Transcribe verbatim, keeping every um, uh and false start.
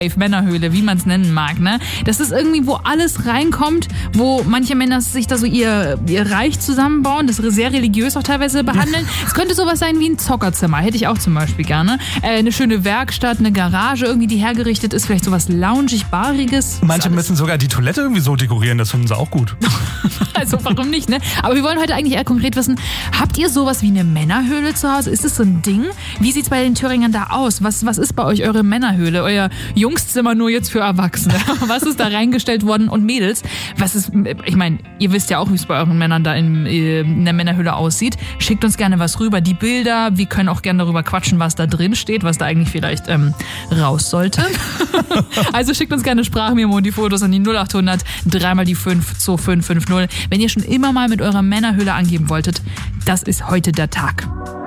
Männerhöhle, wie man es nennen mag, ne? Das ist irgendwie, wo alles reinkommt, wo manche Männer sich da so ihr, ihr Reich zusammenbauen, das sehr religiös auch teilweise behandeln. Es könnte sowas sein wie ein Zockerzimmer, hätte ich auch zum Beispiel gerne. Äh, eine schöne Werkstatt, eine Garage irgendwie, die hergerichtet ist, vielleicht sowas loungig, bariges. Manche müssen sogar die Toilette irgendwie so dekorieren, das finden sie auch gut. Also warum nicht, ne? Aber wir wollen heute eigentlich eher konkret wissen, habt ihr sowas wie eine Männerhöhle zu Hause? Ist das so ein Ding? Wie sieht's bei den Thüringern da aus? Was, was ist bei euch eure Männerhöhle? Euer Jungszimmer nur jetzt für Erwachsene. Was ist da reingestellt worden? Und Mädels, was ist, ich meine, ihr wisst ja auch, wie es bei euren Männern da in, in der Männerhöhle aussieht. Schickt uns gerne was rüber, die Bilder. Wir können auch gerne darüber quatschen, was da drin steht, was da eigentlich vielleicht ähm, raus sollte. Also schickt uns gerne Sprachmemo und die Fotos an die null acht hundert, dreimal die fünf, zwei fünf fünf null. Wenn ihr schon immer mal mit eurer Männerhöhle angeben wolltet, das ist heute der Tag.